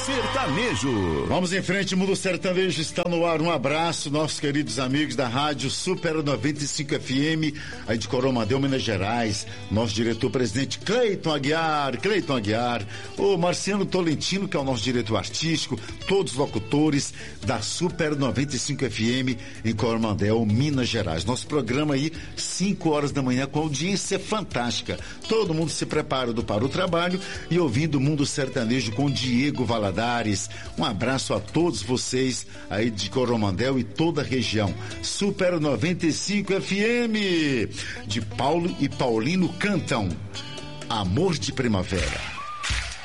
Sertanejo. Vamos em frente, Mundo Sertanejo está no ar. Um abraço, nossos queridos amigos da Rádio Super 95 FM, aí de Coromandel, Minas Gerais. Nosso diretor-presidente Cleiton Aguiar, o Marciano Tolentino, que é o nosso diretor artístico, todos os locutores da Super 95 FM em Coromandel, Minas Gerais. Nosso programa aí, 5 horas da manhã, com audiência fantástica. Todo mundo se preparando para o trabalho e ouvindo o Mundo Sertanejo com Diego Valadares. Um abraço a todos vocês aí de Coromandel e toda a região. Super 95 FM. De Paulo e Paulino cantam Amor de Primavera.